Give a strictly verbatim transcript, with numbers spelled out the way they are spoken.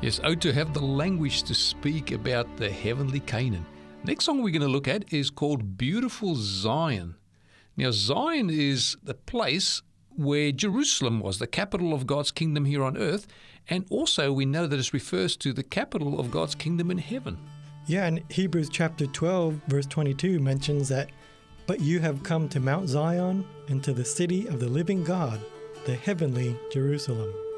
Yes, oh, to have the language to speak about the heavenly Canaan. Next song we're going to look at is called Beautiful Zion. Now, Zion is the place where Jerusalem was, the capital of God's kingdom here on earth, and also we know that it refers to the capital of God's kingdom in heaven. Yeah, and Hebrews chapter twelve, verse twenty-two mentions that, "But you have come to Mount Zion and to the city of the living God, the heavenly Jerusalem."